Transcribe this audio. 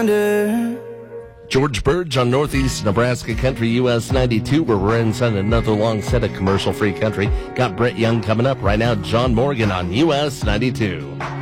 wonder. George Burge on Northeast Nebraska Country US 92, where we're inside another long set of commercial-free country. Got Brett Young coming up right now. John Morgan on US 92.